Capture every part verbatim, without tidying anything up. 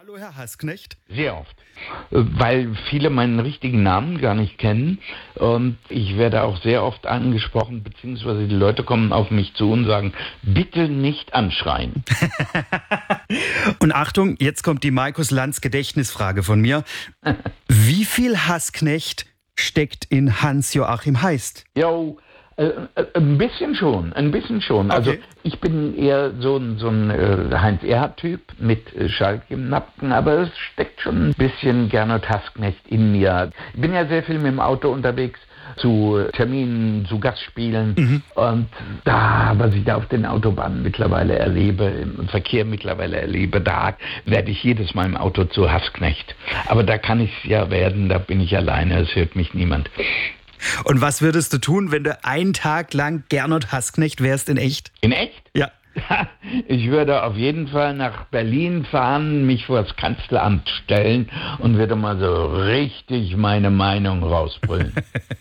Hallo, Herr Hassknecht. Sehr oft, weil viele meinen richtigen Namen gar nicht kennen und ich werde auch sehr oft angesprochen, beziehungsweise die Leute kommen auf mich zu und sagen, bitte nicht anschreien. Und Achtung, jetzt kommt die Markus Lanz Gedächtnisfrage von mir. Wie viel Hassknecht steckt in Hans-Joachim Heist? Jo, äh, ein bisschen schon, ein bisschen schon. Also Okay. ich bin eher so ein, so ein äh, Heinz-Erhardt-Typ mit äh, Schalk im Nacken, aber es steckt schon ein bisschen Gernot Hassknecht in mir. Ich bin ja sehr viel mit dem Auto unterwegs, zu Terminen, zu Gastspielen mhm. und da, was ich da auf den Autobahnen mittlerweile erlebe, im Verkehr mittlerweile erlebe, da werde ich jedes Mal im Auto zu Hassknecht. Aber da kann ich es ja werden, da bin ich alleine, es hört mich niemand. Und was würdest du tun, wenn du einen Tag lang Gernot Hassknecht wärst in echt? In echt? Ja. Ich würde auf jeden Fall nach Berlin fahren, mich vor das Kanzleramt stellen und würde mal so richtig meine Meinung rausbrüllen.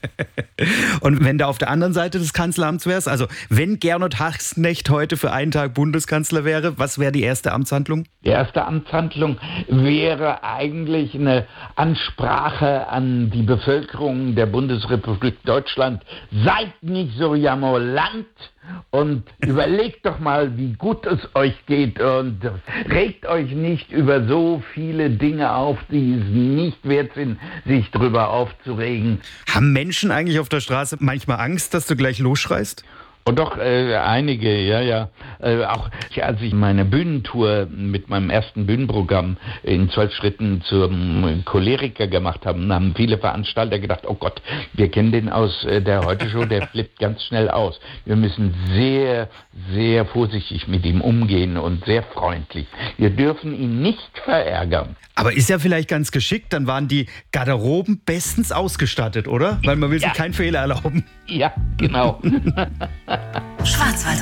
Und wenn du auf der anderen Seite des Kanzleramts wärst, also wenn Gernot Hassknecht heute für einen Tag Bundeskanzler wäre, was wäre die erste Amtshandlung? Die erste Amtshandlung wäre eigentlich eine Ansprache an die Bevölkerung der Bundesrepublik Deutschland. Seid nicht so jammerland und überlegt doch mal, wie gut es euch geht und regt euch nicht über so viele Dinge auf, die es nicht wert sind, sich drüber aufzuregen. Haben Menschen eigentlich auf der Straße manchmal Angst, dass du gleich losschreist? Und doch, äh, einige, ja, ja. Äh, auch als ich meine Bühnentour mit meinem ersten Bühnenprogramm in zwölf Schritten zum Choleriker gemacht habe, haben viele Veranstalter gedacht, oh Gott, wir kennen den aus äh, der Heute-Show, der flippt ganz schnell aus. Wir müssen sehr, sehr vorsichtig mit ihm umgehen und sehr freundlich. Wir dürfen ihn nicht verärgern. Aber ist ja vielleicht ganz geschickt, dann waren die Garderoben bestens ausgestattet, oder? Weil man will sich Ja. keinen Fehler erlauben. Ja, genau. Schwarzwald